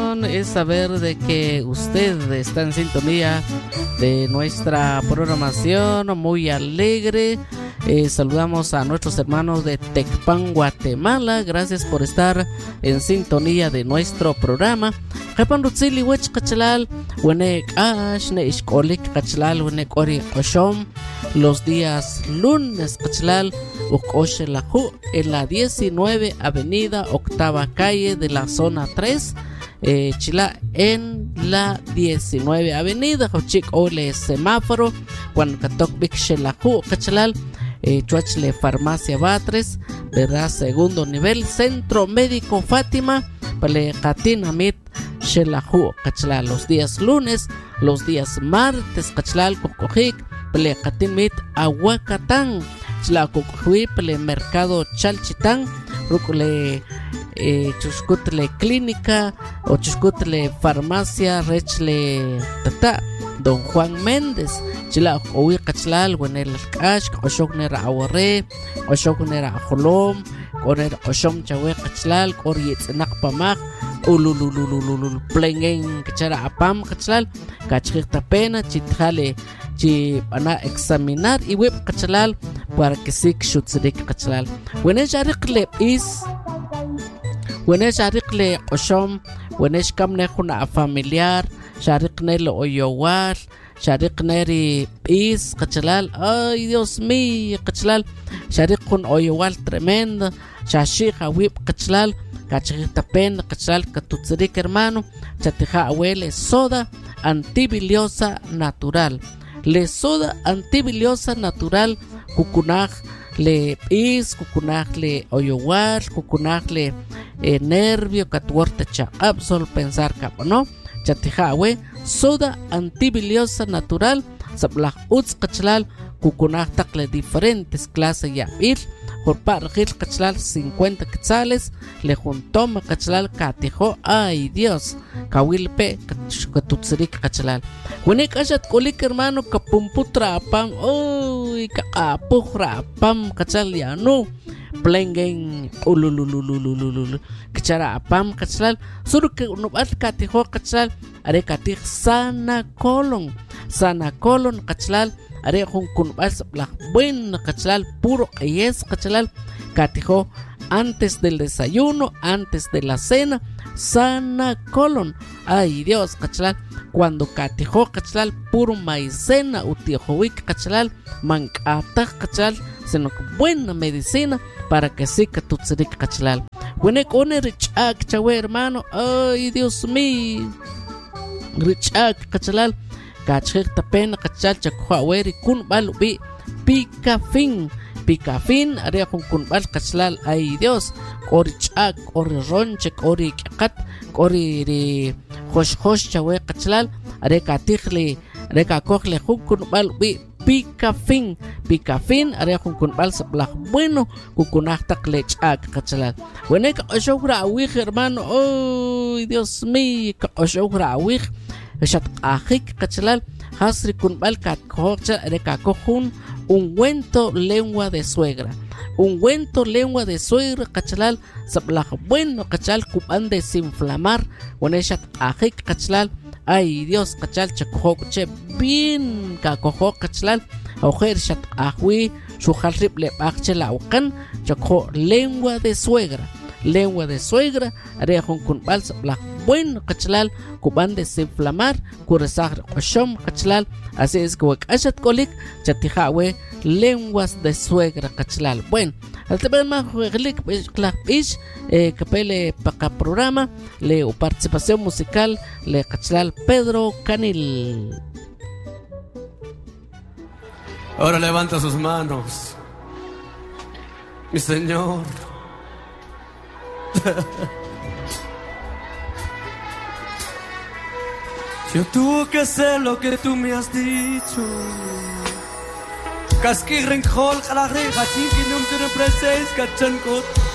satisfacción es saber de que usted está en sintonía de nuestra programación, muy alegre. Saludamos a nuestros hermanos de Tecpan, Guatemala. Gracias por estar en sintonía de nuestro programa. Japan Rutzili Wech Kachalal, Wenek Ash, Neishkolik Kachalal, Wenek Ori Oshom. Los días lunes Kachalal, Ukoshe Lahu, en la 19 Avenida, octava calle de la zona 3. Chila en la 19 Avenida, Hochik Ole Semáforo, Juan Katok Bik Shelahu Kachalal. Chuachle Farmacia Batres, ¿verdad? Segundo nivel, Centro Médico Fátima, Pale Katinamit, Shelahu, Kachlal, los días lunes, los días martes, Kachlal, Kokojik, Pale Katinmit, Aguacatán, Chlacocuy, Pale Mercado Chalchitán, Rukule, Chuscutle Clínica, o Chuscutle Farmacia, Rechle Tata. Don Juan Méndez, Chila Owi Kachlal, Wenel Kash, Oshoknera Aware, Oshoknera Holom, Corner Oshom Chawe Kachlal, Coriet Nakpamak, Ulululululul, Plengen, Kachara Apam Kachlal, Kachirta Pena, Chitjale, Chipana examinar y web Kachlal, para que Sik Shutzrik Kachlal. Wenesh Arikle is, Wenesh Arikle Oshom, Wenesh Kamnehuna familiar. Shariknel Oyowal, Sharikneri Is, Kachalal, ay Dios mío, Kachalal, Sharikun Oyowal tremendo, Shashika Whip, Kachalal, Kachita Pen, Kachalal, Katutzerik hermano, Chatija Abuele, soda antibiliosa natural, le soda antibiliosa natural, Kukunaj, le Is, Kukunaj, le Oyowal, Kukunaj, le nervio, Katuorte Chakab, solo pensar, ¿no? Chatijawe, soda antibiliosa natural, sablah uts kachlal, kukunaj takle diferentes clases ya ir, por pargil kachlal 50 quetzales, le juntoma kachlal katijo, ay Dios, kawilpe katutzerik kachlal. Wenek ashat kolik hermano kapumputra apam, uy, kakapujra apam kachlal ya no. Plengen ululululululul kachara apam kachlal suru ke unubat katiho kachlal are katih sana colon kachlal are hun kunbas la buen kachlal puro yes kachlal katiho antes del desayuno, antes de la cena, sana colon. Ay Dios kachlal cuando katiho kachlal puro maicena utijoik kachlal mankata kachlal sino buena medicina para que sí que tu tzirik kachlal. Wenek one richak chawe hermano, ay Dios mío, richak kachlal, kachir tapen kachlal chakwa weri kun balubi pikafin, area kun bal kachlal, ay Dios, ori chak, ori ronchek, ori kakat, ori hosh chawe kachlal, area katihli, area kakokle kun balubi. Pikafin, area kun bal sablah bueno, kukunahtak lechak kachalal. Wenek oshogra awich hermano, oh Dios mío, oshogra awich, shat ajik kachalal, hasri kun bal kat kocha, area kakokun, ungüento lengua de suegra. Ungüento lengua de suegra kachalal, sablah bueno kachal kuban desinflamar, weneshat ajik kachalal. Ay Dios kachal chakojok che bien kakojok kachlal ojer shat ahwi shuhal rible bachela ukan chakjo lengua de suegra arejon kun balsa bla bueno kachlal kuban desinflamar kuresar oshom kachlal así es que wakashat kolik chatijawe lenguas de suegra kachlal. Bueno, al tener más jueglik ish capele para programa le participación musical le kachlal Pedro Canil. Ahora levanta sus manos, mi Señor. Yo tuve que hacer lo que tú me has dicho. Kaski renjol khalare kachin kinum tere preses kachan kot